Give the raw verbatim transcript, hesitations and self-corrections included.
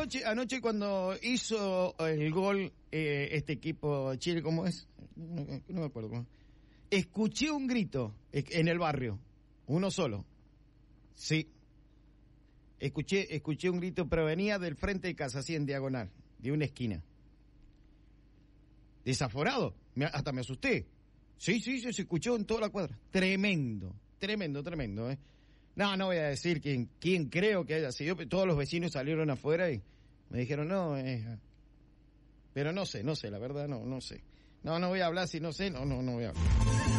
anoche, anoche cuando hizo el gol eh, este equipo Chile, ¿cómo es? No, no me acuerdo cómo. Escuché un grito en el barrio, uno solo. Sí. Escuché, escuché un grito, pero venía del frente de casa, así en diagonal, de una esquina. Desaforado, me, hasta me asusté. Sí, sí, sí, se escuchó en toda la cuadra. Tremendo, tremendo, tremendo, ¿eh? No, no voy a decir quién, quién creo que haya sido, pero todos los vecinos salieron afuera y me dijeron, no, eh, pero no sé, no sé, la verdad, no, no sé. No, no voy a hablar si no sé, no, no, no voy a hablar.